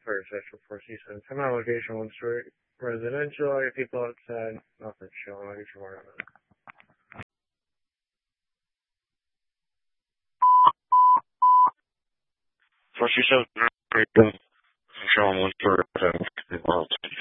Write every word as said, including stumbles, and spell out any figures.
for Central Four Seasons. I'm at location one story residential. I got people outside. Nothing showing. I'll get you more on that. Four Seasons, showing one story residential.